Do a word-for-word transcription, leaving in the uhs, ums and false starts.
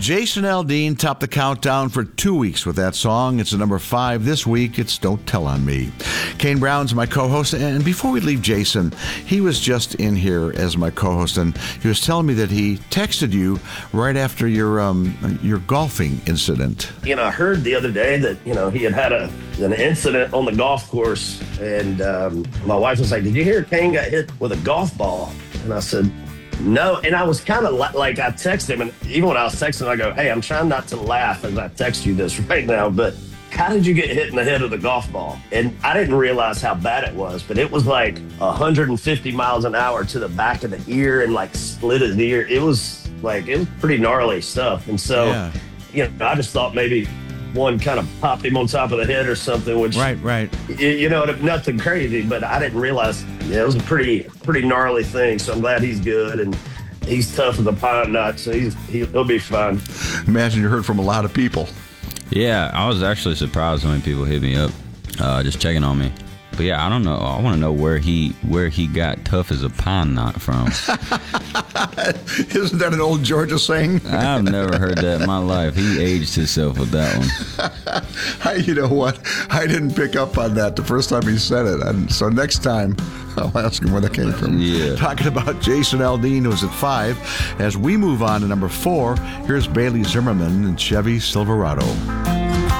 Jason Aldean topped the countdown for two weeks with that song. It's a number five this week. It's Don't Tell on Me. Kane Brown's my co-host, and before we leave Jason, he was just in here as my co-host, and he was telling me that he texted you right after your um your golfing incident. You know, I heard the other day that, you know, he had had a an incident on the golf course, and um, my wife was like, "Did you hear Kane got hit with a golf ball?" And I said, "No." And I was kind of li- like, I texted him, and even when I was texting, I go, "Hey, I'm trying not to laugh as I text you this right now, but how did you get hit in the head with a golf ball?" And I didn't realize how bad it was, but it was like one hundred fifty miles an hour to the back of the ear and like split his ear. It was like, it was pretty gnarly stuff. And so, Yeah. you know, I just thought maybe one kind of popped him on top of the head or something, which, Right, right. you, you know, nothing crazy, but I didn't realize, yeah, it was a pretty, pretty gnarly thing. So I'm glad he's good, and he's tough as a pine nut, so he's, he'll be fine. Imagine you heard from a lot of people. Yeah, I was actually surprised when people hit me up, uh, just checking on me. But yeah, I don't know. I want to know where he where he got tough as a pine knot from. Isn't that an old Georgia saying? I've never heard that in my life. He aged himself with that one. I, you know what? I didn't pick up on that the first time he said it. And so next time, I'll ask him where that came from. Yeah. Talking about Jason Aldean, who's at five. As we move on to number four, here's Bailey Zimmerman and Chevy Silverado.